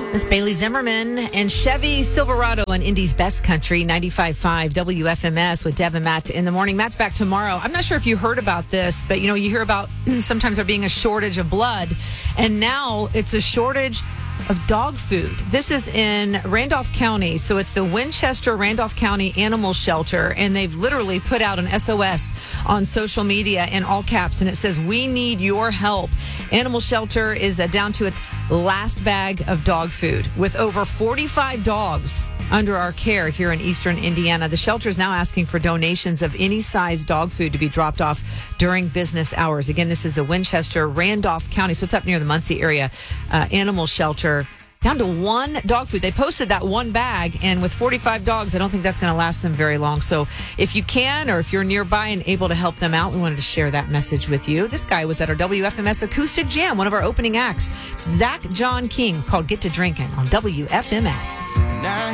Miss Bailey Zimmerman and Chevy Silverado on Indy's Best Country, 95.5 WFMS with Deb and Matt in the morning. Matt's back tomorrow. I'm not sure if you heard about this, but you hear about sometimes there being a shortage of blood, and now it's a shortage of dog food. This is in Randolph County, so it's the Winchester Randolph County Animal Shelter, and they've literally put out an SOS on social media in all caps, and it says, "We need your help." Animal Shelter is down to its last bag of dog food with over 45 dogs under our care here in eastern Indiana. The shelter is now asking for donations of any size dog food to be dropped off during business hours. Again, this is the Winchester Randolph County, so it's up near the Muncie area, Animal Shelter. Down to one dog food. They posted that one bag, and with 45 dogs, I don't think that's going to last them very long. So if you can, or if you're nearby and able to help them out, we wanted to share that message with you. This guy was at our WFMS Acoustic Jam, one of our opening acts. It's Zach John King, called Get to Drinking on WFMS.